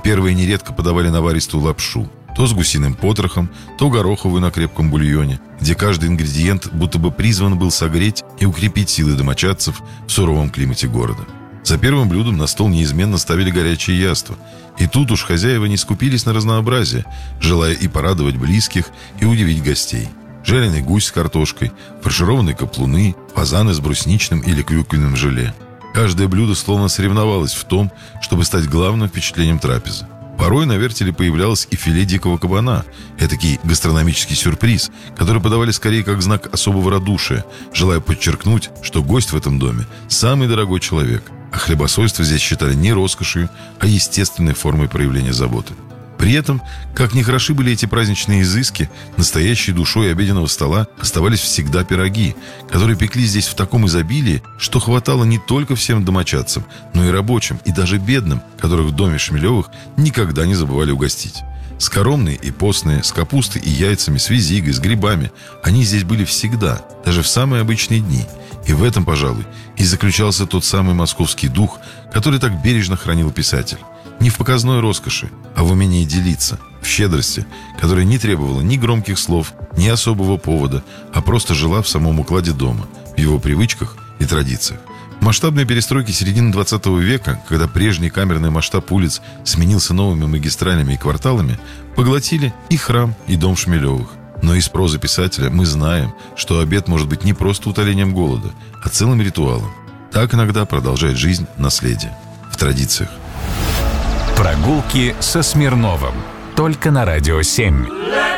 первые нередко подавали наваристую лапшу, то с гусиным потрохом, то гороховую на крепком бульоне, где каждый ингредиент будто бы призван был согреть и укрепить силы домочадцев в суровом климате города. За первым блюдом на стол неизменно ставили горячие яства. И тут уж хозяева не скупились на разнообразие, желая и порадовать близких, и удивить гостей. Жареный гусь с картошкой, фаршированные каплуны, фазаны с брусничным или клюквенным желе. Каждое блюдо словно соревновалось в том, чтобы стать главным впечатлением трапезы. Порой на вертеле появлялось и филе дикого кабана, этакий гастрономический сюрприз, который подавали скорее как знак особого радушия, желая подчеркнуть, что гость в этом доме – самый дорогой человек, а хлебосольство здесь считали не роскошью, а естественной формой проявления заботы. При этом, как ни хороши были эти праздничные изыски, настоящей душой обеденного стола оставались всегда пироги, которые пекли здесь в таком изобилии, что хватало не только всем домочадцам, но и рабочим, и даже бедным, которых в доме Шмелевых никогда не забывали угостить. Скоромные и постные, с капустой и яйцами, с визигой, с грибами, они здесь были всегда, даже в самые обычные дни. И в этом, пожалуй, и заключался тот самый московский дух, который так бережно хранил писатель. Не в показной роскоши, а в умении делиться, в щедрости, которая не требовала ни громких слов, ни особого повода, а просто жила в самом укладе дома, в его привычках и традициях. Масштабные перестройки середины 20 века, когда прежний камерный масштаб улиц сменился новыми магистралями и кварталами, поглотили и храм, и дом Шмелевых. Но из прозы писателя мы знаем, что обед может быть не просто утолением голода, а целым ритуалом. Так иногда продолжает жизнь наследие в традициях. Прогулки со Смирновым. Только на Радио 7.